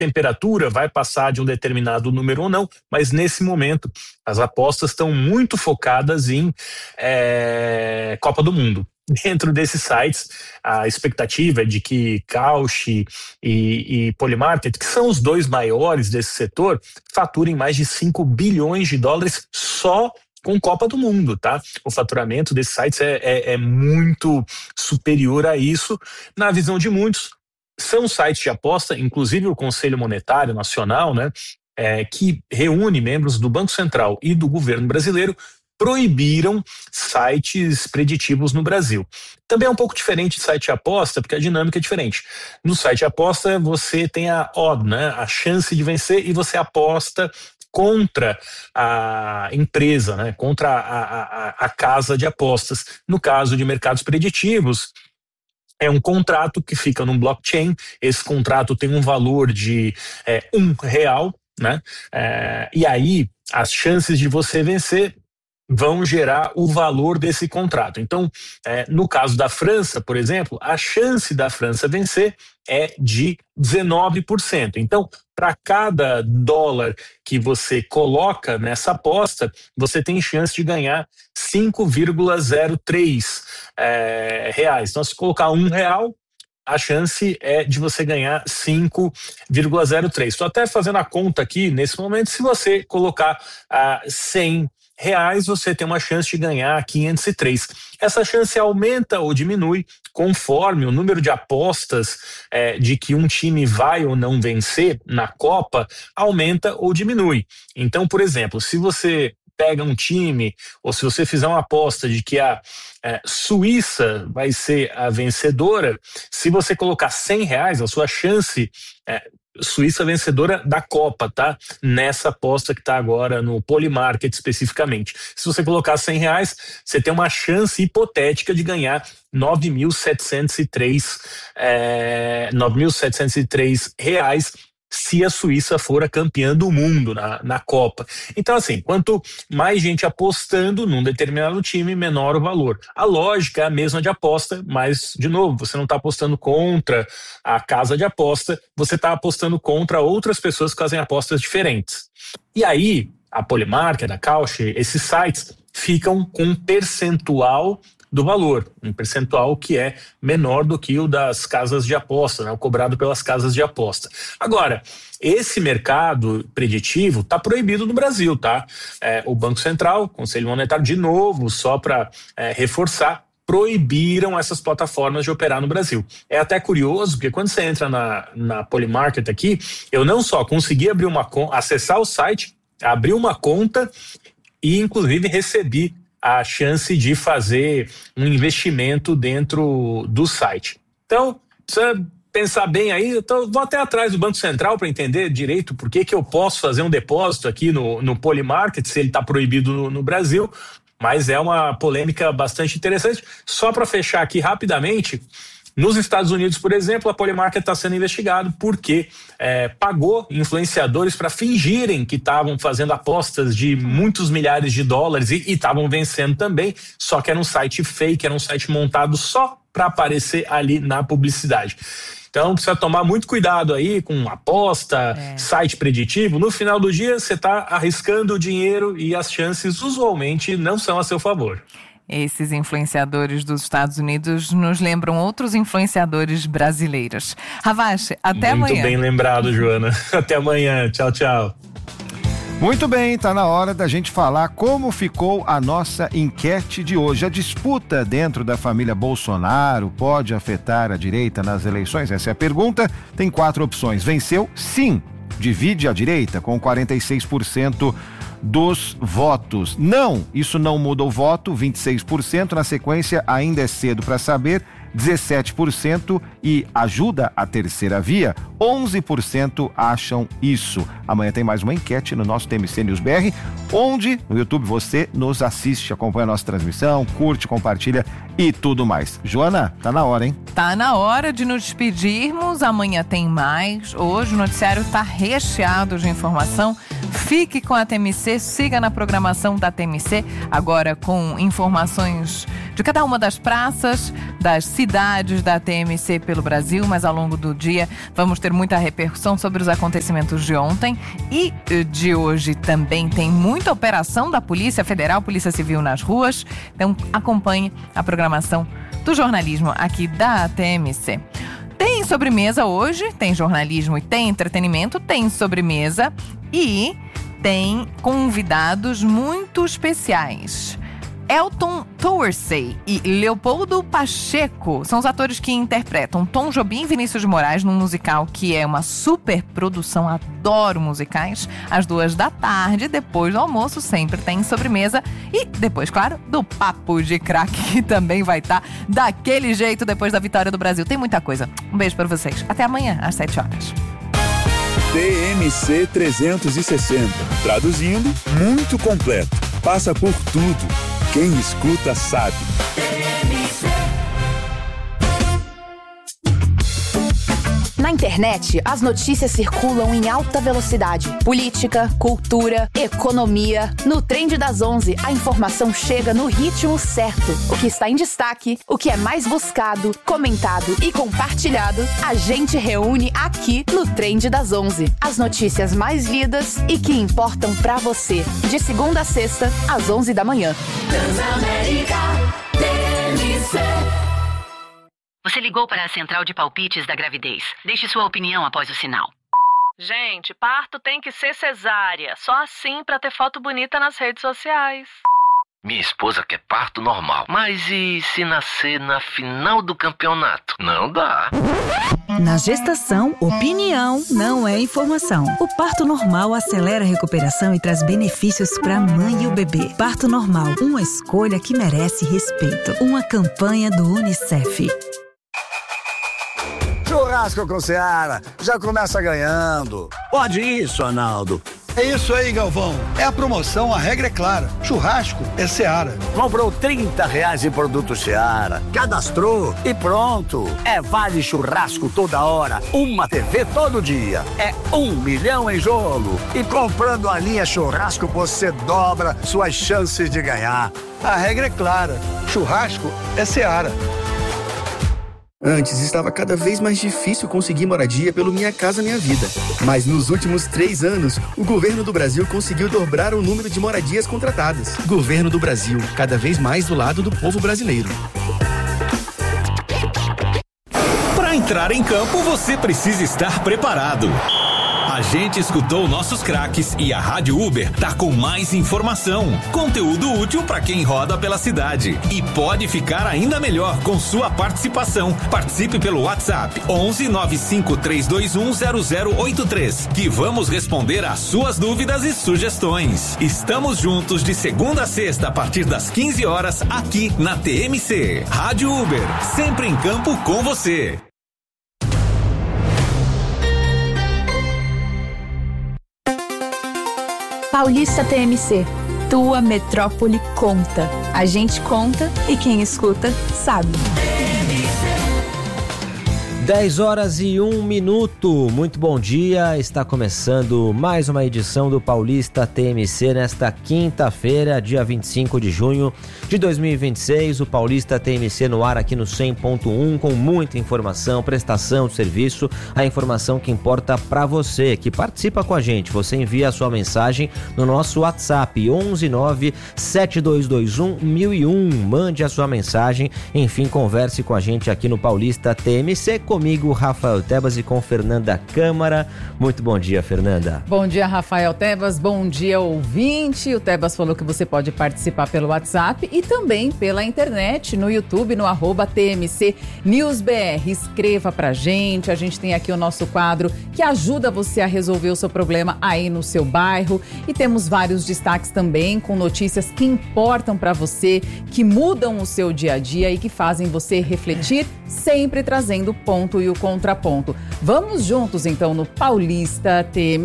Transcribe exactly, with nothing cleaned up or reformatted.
temperatura vai passar de um determinado número ou não, mas nesse momento as apostas estão muito focadas em é, Copa do Mundo. Dentro desses sites, a expectativa é de que Kalshi e, e Polymarket, que são os dois maiores desse setor, faturem mais de cinco bilhões de dólares só com Copa do Mundo, tá? O faturamento desses sites é, é, é muito superior a isso. Na visão de muitos, são sites de aposta, inclusive o Conselho Monetário Nacional, né, é, que reúne membros do Banco Central e do governo brasileiro, proibiram sites preditivos no Brasil. Também é um pouco diferente de site de aposta, porque a dinâmica é diferente. No site de aposta, você tem a odd, né, a chance de vencer, e você aposta contra a empresa, né, contra a, a, a casa de apostas. No caso de mercados preditivos, é um contrato que fica num blockchain. Esse contrato tem um valor de é, um real, né? É, e aí as chances de você vencer vão gerar o valor desse contrato. Então, é, no caso da França, por exemplo, a chance da França vencer é de dezenove por cento. Então, para cada dólar que você coloca nessa aposta, você tem chance de ganhar cinco vírgula zero três é, reais. Então, se colocar um real, a chance é de você ganhar cinco vírgula zero três. Estou até fazendo a conta aqui nesse momento. Se você colocar ah, cem reais, você tem uma chance de ganhar quinhentos e três. Essa chance aumenta ou diminui conforme o número de apostas é, de que um time vai ou não vencer na Copa aumenta ou diminui. Então, por exemplo, se você pega um time, ou se você fizer uma aposta de que a é, Suíça vai ser a vencedora, se você colocar cem reais, a sua chance é, Suíça vencedora da Copa, tá? Nessa aposta que está agora no Polymarket especificamente. Se você colocar cem reais, você tem uma chance hipotética de ganhar nove mil setecentos e três é, nove mil setecentos e três reais se a Suíça for a campeã do mundo na, na Copa. Então, assim, quanto mais gente apostando num determinado time, menor o valor. A lógica é a mesma de aposta, mas, de novo, você não está apostando contra a casa de aposta, você está apostando contra outras pessoas que fazem apostas diferentes. E aí, a Polymarket, a Kalshi, esses sites ficam com um percentual do valor, um percentual que é menor do que o das casas de aposta, né, o cobrado pelas casas de aposta. Agora, esse mercado preditivo está proibido no Brasil, tá? É, o Banco Central, o Conselho Monetário, de novo, só para é, reforçar, proibiram essas plataformas de operar no Brasil. É até curioso, porque quando você entra na, na Polymarket aqui, eu não só consegui abrir uma acessar o site, abrir uma conta e, inclusive, recebi a chance de fazer um investimento dentro do site. Então, precisa pensar bem aí. Eu tô, vou até atrás do Banco Central para entender direito por que que eu posso fazer um depósito aqui no, no Polymarket, se ele está proibido no, no Brasil, mas é uma polêmica bastante interessante. Só para fechar aqui rapidamente, nos Estados Unidos, por exemplo, a Polymarket está sendo investigado porque é, pagou influenciadores para fingirem que estavam fazendo apostas de muitos milhares de dólares e estavam vencendo também, só que era um site fake, era um site montado só para aparecer ali na publicidade. Então precisa tomar muito cuidado aí com aposta, é. site preditivo. No final do dia você está arriscando o dinheiro e as chances usualmente não são a seu favor. Esses influenciadores dos Estados Unidos nos lembram outros influenciadores brasileiros. Ravache, até Muito amanhã. Muito bem lembrado, Joana. Até amanhã. Tchau, tchau. Muito bem, tá na hora da gente falar como ficou a nossa enquete de hoje. A disputa dentro da família Bolsonaro pode afetar a direita nas eleições? Essa é a pergunta. Tem quatro opções. Venceu? Sim. Divide a direita com quarenta e seis por cento dos votos. Não, isso não muda o voto, vinte e seis por cento. Na sequência, ainda é cedo para saber, dezessete por cento. E ajuda a terceira via, onze por cento acham isso. Amanhã tem mais uma enquete no nosso T M C News B R, onde no YouTube você nos assiste, acompanha a nossa transmissão, curte, compartilha e tudo mais. Joana, tá na hora, hein? Tá na hora de nos despedirmos. Amanhã tem mais. Hoje o noticiário tá recheado de informação. Fique com a T M C, siga na programação da T M C, agora com informações de cada uma das praças. das cidades da T M C pelo Brasil, mas ao longo do dia vamos ter muita repercussão sobre os acontecimentos de ontem e de hoje também. Tem muita operação da Polícia Federal, Polícia Civil nas ruas, então acompanhe a programação do jornalismo aqui da T M C. Tem sobremesa hoje, tem jornalismo e tem entretenimento, tem sobremesa e tem convidados muito especiais. Elton Towersey e Leopoldo Pacheco são os atores que interpretam Tom Jobim e Vinícius de Moraes num musical que é uma super produção. Adoro musicais. Às duas da tarde, depois do almoço, sempre tem sobremesa. E depois, claro, do Papo de Craque, que também vai estar daquele jeito depois da vitória do Brasil. Tem muita coisa. Um beijo para vocês. Até amanhã, às sete horas. T M C trezentos e sessenta. Traduzindo, muito completo. Passa por tudo. Quem escuta sabe. Na internet, as notícias circulam em alta velocidade. Política, cultura, economia. No Trend das onze, a informação chega no ritmo certo. O que está em destaque, o que é mais buscado, comentado e compartilhado, a gente reúne aqui no Trend das onze. As notícias mais lidas e que importam pra você. De segunda a sexta, às onze da manhã. Transamérica T M C. Você ligou para a central de palpites da gravidez. Deixe sua opinião após o sinal. Gente, parto tem que ser cesárea. Só assim pra ter foto bonita nas redes sociais. Minha esposa quer parto normal. Mas e se nascer na final do campeonato? Não dá. Na gestação, opinião não é informação. O parto normal acelera a recuperação e traz benefícios para a mãe e o bebê. Parto normal, uma escolha que merece respeito. Uma campanha do Unicef. Churrasco com Seara, já começa ganhando. Pode isso, Arnaldo. É isso aí, Galvão. É a promoção, a regra é clara. Churrasco é Seara. Comprou trinta reais em produto Seara, cadastrou e pronto. É vale churrasco toda hora, uma T V todo dia. É um milhão em jogo. E comprando a linha churrasco, você dobra suas chances de ganhar. A regra é clara. Churrasco é Seara. Antes estava cada vez mais difícil conseguir moradia pelo Minha Casa Minha Vida. Mas nos últimos três anos, o governo do Brasil conseguiu dobrar o número de moradias contratadas. Governo do Brasil, cada vez mais do lado do povo brasileiro. Para entrar em campo, você precisa estar preparado. A gente escutou nossos craques e a Rádio Uber tá com mais informação, conteúdo útil para quem roda pela cidade. E pode ficar ainda melhor com sua participação. Participe pelo WhatsApp onze nove cinco três dois um zero zero oito três, que vamos responder às suas dúvidas e sugestões. Estamos juntos de segunda a sexta a partir das quinze horas aqui na T M C. Rádio Uber, sempre em campo com você. Paulista T M C, tua metrópole conta. A gente conta e quem escuta sabe. dez horas e um minuto. Muito bom dia. Está começando mais uma edição do Paulista T M C nesta quinta-feira, dia vinte e cinco de junho de dois mil e vinte e seis. O Paulista T M C no ar aqui no cem ponto um com muita informação, prestação de serviço, a informação que importa para você, que participa com a gente. Você envia a sua mensagem no nosso WhatsApp onze nove sete dois dois um mil e um. Mande a sua mensagem, enfim, converse com a gente aqui no Paulista T M C. Comigo, Rafael Tebas, e com Fernanda Câmara. Muito bom dia, Fernanda. Bom dia, Rafael Tebas. Bom dia, ouvinte. O Tebas falou que você pode participar pelo WhatsApp e também pela internet, no YouTube, no arroba T M C News B R. Escreva pra gente. A gente tem aqui o nosso quadro que ajuda você a resolver o seu problema aí no seu bairro. E temos vários destaques também com notícias que importam pra você, que mudam o seu dia a dia e que fazem você refletir, sempre trazendo ponto e o contraponto. Vamos juntos, então, no Paulista T M C.